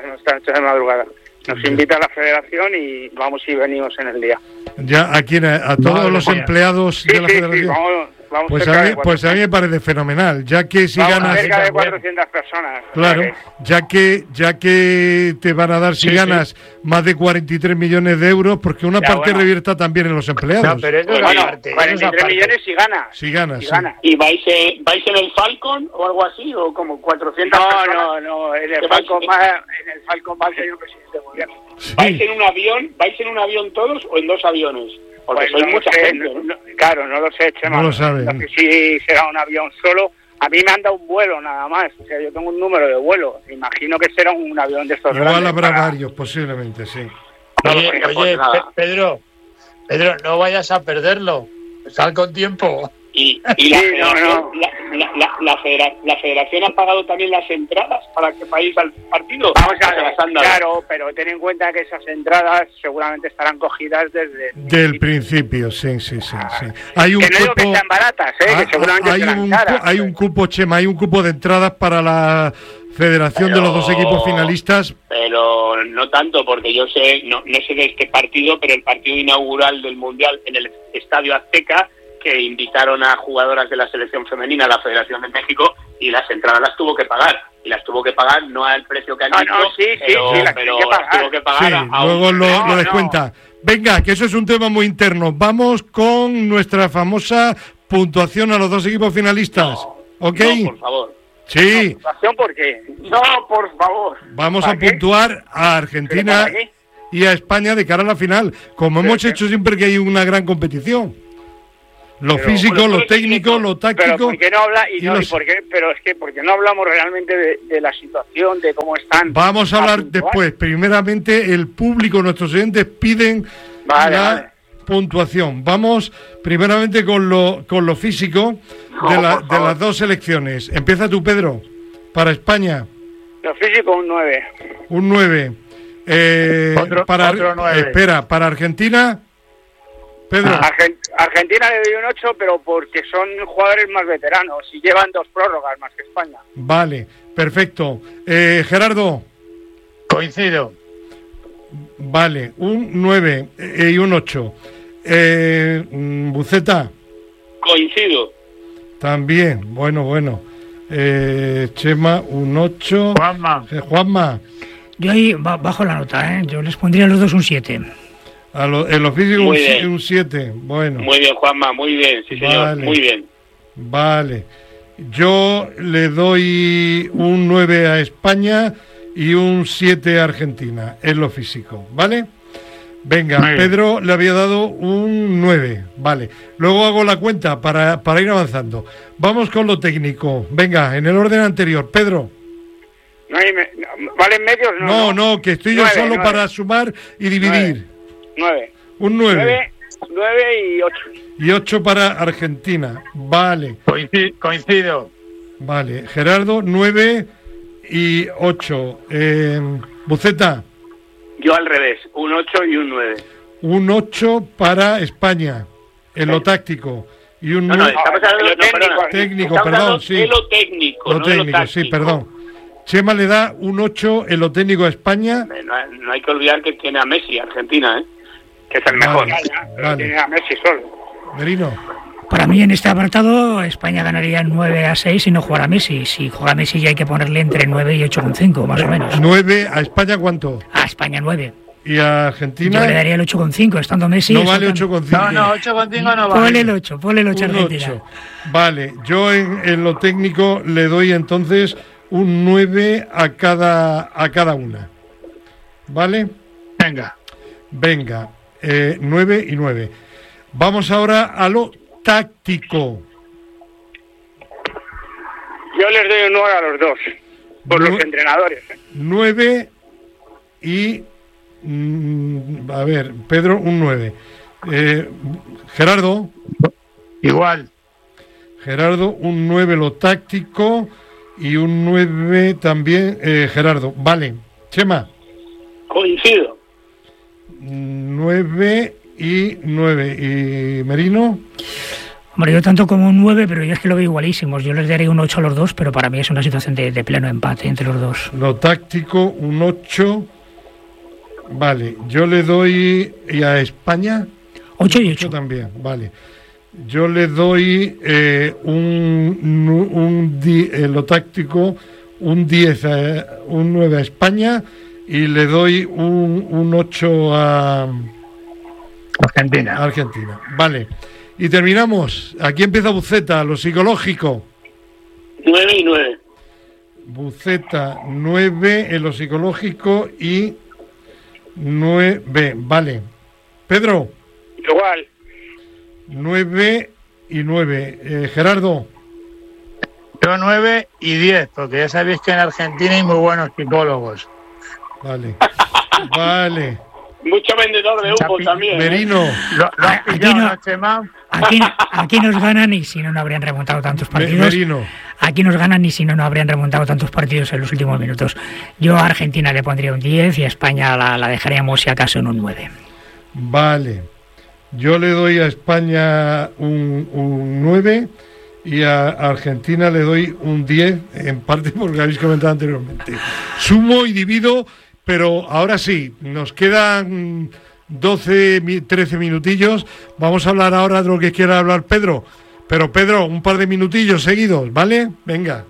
Nos invita la federación y vamos y venimos en el día. ¿Ya a quién? ¿A todos los empleados de la federación? Sí, vamos pues a mí me parece fenomenal, ya que si ganas... cerca de 400 personas. Claro, ya que te van a dar si ganas más de 43 millones de euros, porque una parte revierta también en los empleados. No, pero eso es parte. 43 millones si ganas. Si ganas. ¿Y vais en el Falcon o algo así? ¿O como 400 personas? No, en el Falcon va el señor presidente gobierno. Sí. ¿Vais en un avión todos o en 2 aviones? Porque Pues sois mucha gente, ¿no? Claro, no lo sé, Chema. No lo sabe. No sé si será un avión solo. A mí me han dado un vuelo nada más. O sea, yo tengo un número de vuelo. Imagino que será un avión de estos Igual grandes. habrá varios, posiblemente, sí. Oye, Pedro, no vayas a perderlo. Sal con tiempo. Y la federación ha pagado también las entradas para que vayáis al partido. Vamos a ver, claro, pero ten en cuenta que esas entradas seguramente estarán cogidas desde del principio, sí. Hay un que no digo que cupo, sean baratas, que seguramente serán caras. Hay un cupo, Chema, hay un cupo de entradas para la federación de los dos equipos finalistas. Pero no tanto, porque yo sé, no sé de este partido, pero el partido inaugural del Mundial en el Estadio Azteca, que invitaron a jugadoras de la selección femenina a la Federación de México, y las entradas las tuvo que pagar. Y las tuvo que pagar no al precio que han dicho, pero las tuvo que pagar. Sí, luego lo descuenta. Venga, que eso es un tema muy interno. Vamos con nuestra famosa puntuación a los dos equipos finalistas. ¿Ok? No, por favor. Sí. ¿Puntuación por qué? No, por favor. Vamos a puntuar a Argentina y a España de cara a la final, como hemos hecho siempre que hay una gran competición. Lo físico, lo técnico, lo táctico. Pero ¿por qué no habla? ¿Por qué no hablamos realmente de la situación, de cómo están? Vamos a hablar después. Primeramente, el público, nuestros oyentes piden la puntuación. Vamos primeramente con lo físico de las dos selecciones. Empieza tú, Pedro, para España. Lo físico, un 9. Un 9. Otro 9. Espera, para Argentina... Pedro. Argentina le doy un 8, pero porque son jugadores más veteranos y llevan 2 prórrogas más que España. Vale, perfecto. Gerardo. Coincido. Vale, un 9 y un 8. Buceta. Coincido. También, bueno. Chema, un 8. Juanma. Yo ahí bajo la nota, yo les pondría a los dos un 7. En lo físico un 7, bueno. Muy bien, Juanma, muy bien, sí señor, vale. Muy bien. Vale, yo le doy un 9 a España y un 7 a Argentina, en lo físico, ¿vale? Venga, Pedro le había dado un 9, vale. Luego hago la cuenta para ir avanzando. Vamos con lo técnico, venga, en el orden anterior, Pedro. ¿Valen medios? No, que estoy 9, yo solo 9. Para sumar y dividir. 9. Un 9. 9 y 8. Y 8 para Argentina. Vale. Coincido. Vale. Gerardo, 9 y 8. Buceta. Yo al revés, un 8 y un 9. Un 8 para España, en lo táctico. Y un 9. Técnico, perdón, sí. De lo técnico, lo técnico, sí, perdón. Chema le da un 8 en lo técnico a España. No hay que olvidar que tiene a Messi, Argentina, que es el mejor. Vale. Tiene a Messi solo. Merino. Para mí en este apartado España ganaría 9-6 si no jugara Messi. Si juega Messi ya hay que ponerle entre 9 y 8,5 más o menos. 9 a España, ¿cuánto? A España 9. ¿Y a Argentina? Yo le daría el 8,5 estando Messi. No vale 8,5. No, 8,5 no vale. Ponle el 8 a Argentina. 8. Vale, yo en lo técnico le doy entonces un 9 a cada una. ¿Vale? Venga. 9 y 9. Vamos ahora a lo táctico. Yo les doy un 9 a los dos, por los entrenadores. 9 y... a ver, Pedro, un 9. Gerardo. Igual. Gerardo, un 9 lo táctico y un 9 también Gerardo. Vale. Chema. Coincido. 9 y 9. ¿Y Merino? Hombre, yo tanto como un 9, pero yo es que lo veo igualísimos. Yo les daría un 8 a los dos, pero para mí es una situación de pleno empate entre los dos. Lo táctico, un 8. Vale, yo le doy... ¿Y a España? 8 y 8. También, vale. Yo le doy lo táctico, un 10, un 9 a España y le doy un 8 a Argentina. Vale. Y terminamos. Aquí empieza Buceta, lo psicológico. 9 y 9. Buceta, 9 en lo psicológico y 9. Vale. Pedro. Igual. 9 y 9. Gerardo. Yo 9 y 10, porque ya sabéis que en Argentina hay muy buenos psicólogos. Vale. Vale. Mucho vendedor de humo también. Merino. Aquí nos ganan y si no, no habrían remontado tantos partidos. Merino. Aquí nos ganan y si no, no habrían remontado tantos partidos en los últimos minutos. Yo a Argentina le pondría un 10 y a España la dejaríamos si acaso en un 9. Vale. Yo le doy a España un 9 y a Argentina le doy un 10, en parte porque habéis comentado anteriormente. Sumo y divido, pero ahora sí, nos quedan 13 minutillos. Vamos a hablar ahora de lo que quiera hablar Pedro. Pero Pedro, un par de minutillos seguidos, ¿vale? Venga.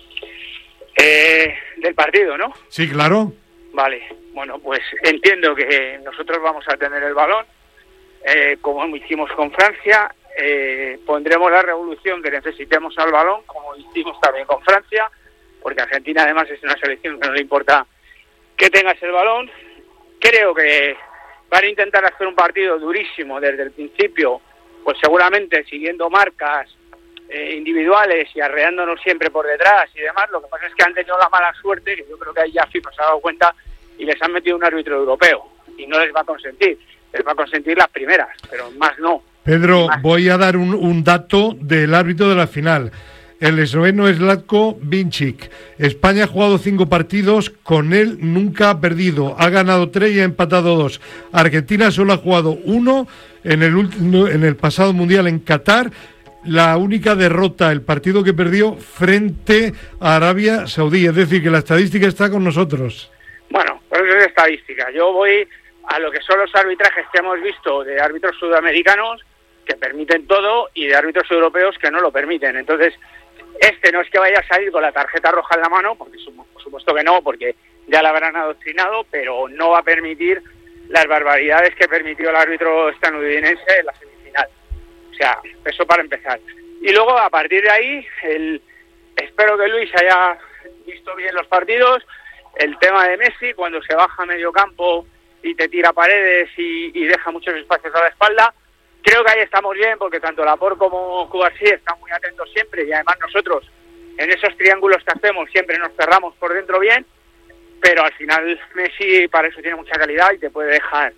Del partido, ¿no? Sí, claro. Vale, bueno, pues entiendo que nosotros vamos a tener el balón. Como hicimos con Francia, pondremos la revolución que necesitemos al balón, como hicimos también con Francia, porque Argentina además es una selección que no le importa que tengas el balón. Creo que van a intentar hacer un partido durísimo desde el principio, pues seguramente siguiendo marcas individuales y arreándonos siempre por detrás y demás. Lo que pasa es que han tenido la mala suerte, que yo creo que ahí ya FIFA se ha dado cuenta, y les han metido un árbitro europeo, y no les va a consentir. Les va a consentir las primeras, pero más no. Pedro, voy a dar un dato del árbitro de la final. El esloveno es Zlatko Vincic. España ha jugado 5 partidos, con él nunca ha perdido. Ha ganado 3 y ha empatado 2. Argentina solo ha jugado 1 en el pasado Mundial en Qatar. La única derrota, el partido que perdió frente a Arabia Saudí. Es decir, que la estadística está con nosotros. Bueno, pues eso es estadística. Yo voy a lo que son los arbitrajes que hemos visto de árbitros sudamericanos que permiten todo y de árbitros europeos que no lo permiten. Entonces, no es que vaya a salir con la tarjeta roja en la mano, porque por supuesto que no, porque ya la habrán adoctrinado, pero no va a permitir las barbaridades que permitió el árbitro estadounidense en la semifinal. O sea, eso para empezar. Y luego, a partir de ahí, espero que Luis haya visto bien los partidos. El tema de Messi, cuando se baja a medio campo y te tira paredes y deja muchos espacios a la espalda. Creo que ahí estamos bien, porque tanto Laporte como Cubarsí están muy atentos siempre, y además nosotros, en esos triángulos que hacemos, siempre nos cerramos por dentro bien, pero al final Messi para eso tiene mucha calidad y te puede dejar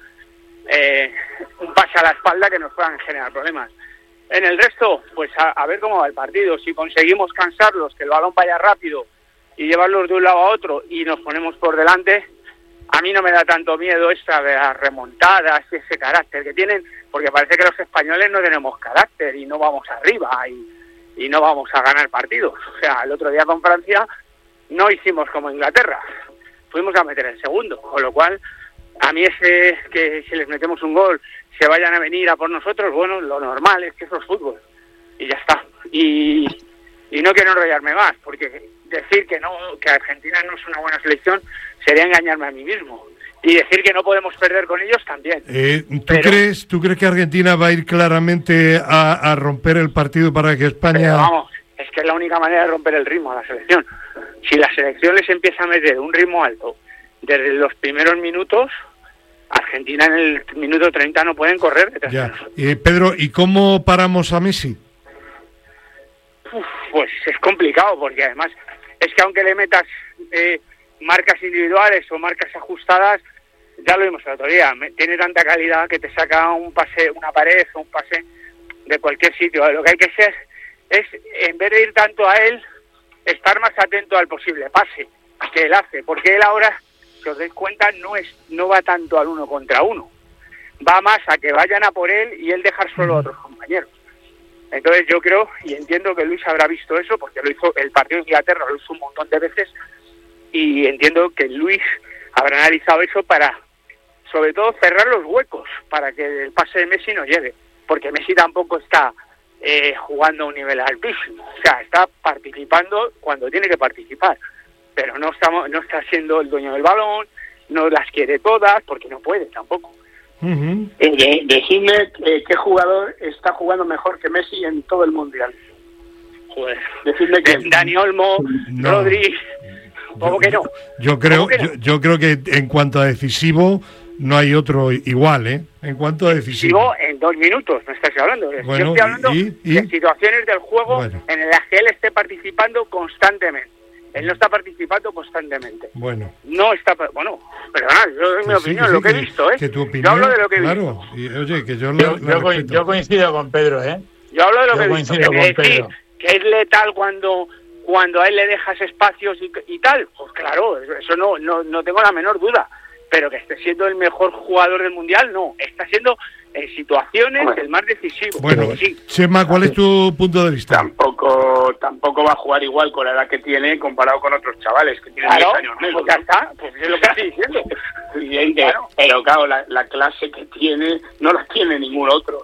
un pase a la espalda que nos puedan generar problemas. En el resto, pues a ver cómo va el partido. Si conseguimos cansarlos, que el balón vaya rápido y llevarlos de un lado a otro y nos ponemos por delante, a mí no me da tanto miedo esta de las remontadas y ese carácter que tienen, porque parece que los españoles no tenemos carácter y no vamos arriba y no vamos a ganar partidos. O sea, el otro día con Francia no hicimos como Inglaterra, fuimos a meter el segundo, con lo cual a mí ese que si les metemos un gol se vayan a venir a por nosotros, bueno, lo normal es que eso es fútbol y ya está. Y no quiero enrollarme más, porque decir que Argentina no es una buena selección sería engañarme a mí mismo, y decir que no podemos perder con ellos también. ¿Tú crees que Argentina va a ir claramente a romper el partido para que España... Pero vamos, es que es la única manera de romper el ritmo a la selección. Si la selección les empieza a meter un ritmo alto desde los primeros minutos, Argentina en el minuto 30 no pueden correr detrás de nosotros. Pedro, ¿y cómo paramos a Messi? Pues es complicado, porque además es que aunque le metas marcas individuales o marcas ajustadas, ya lo vimos el otro día, tiene tanta calidad que te saca un pase, una pared o un pase de cualquier sitio. Lo que hay que ser es, en vez de ir tanto a él, estar más atento al posible pase que él hace, porque él ahora, si os dais cuenta, no va tanto al 1 contra 1, va más a que vayan a por él y él dejar solo a otros compañeros. Entonces yo creo y entiendo que Luis habrá visto eso, porque lo hizo el partido de Inglaterra, lo hizo un montón de veces, y entiendo que Luis habrá analizado eso para, sobre todo, cerrar los huecos para que el pase de Messi no llegue, porque Messi tampoco está jugando a un nivel altísimo, o sea, está participando cuando tiene que participar, pero no está siendo el dueño del balón, no las quiere todas, porque no puede tampoco. Decidme qué jugador está jugando mejor que Messi en todo el Mundial. Joder. Decidme que Dani Olmo, No. Rodri, ¿cómo que no? Yo creo que en cuanto a decisivo no hay otro igual, ¿eh? En cuanto a decisivo. En 2 minutos, me estás hablando. Bueno, yo estoy hablando de situaciones del juego Bueno. en las que él esté participando constantemente. Él no está participando constantemente. Bueno. No está... Bueno, perdona, yo doy mi opinión, lo que he visto, ¿eh? Que tu opinión, yo hablo de lo que he claro, visto. Y, oye, que yo Yo coincido con Pedro, ¿eh? Yo hablo de lo que he visto. Coincido con Pedro. Que es letal cuando a él le dejas espacios y tal. Pues claro, eso no tengo la menor duda. Pero que esté siendo el mejor jugador del Mundial, no. Está siendo en situaciones el más decisivo. Bueno, sí. Chema, ¿cuál es tu punto de vista? Tampoco va a jugar igual con la edad que tiene comparado con otros chavales que tienen 10 años menos. Pues ya está, pues es lo que estoy diciendo. Evidente, claro. Pero claro, la clase que tiene no la tiene ningún otro.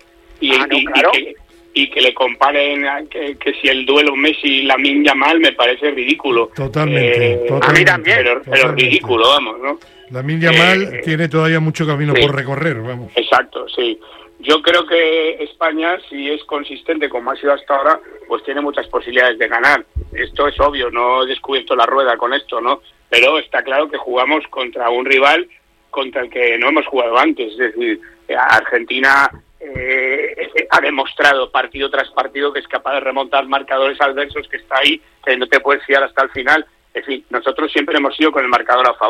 Y que le comparen que si el duelo Messi-Lamine Yamal me parece ridículo. Totalmente. A mí también. Pero ridículo, vamos, ¿no? Lamine Yamal tiene todavía mucho camino por recorrer, vamos. Exacto, sí. Yo creo que España, si es consistente como ha sido hasta ahora, pues tiene muchas posibilidades de ganar. Esto es obvio, no he descubierto la rueda con esto, ¿no? Pero está claro que jugamos contra un rival contra el que no hemos jugado antes. Es decir, Argentina ha demostrado partido tras partido que es capaz de remontar marcadores adversos, que está ahí, que no te puedes fiar hasta el final. En fin, nosotros siempre hemos ido con el marcador a favor.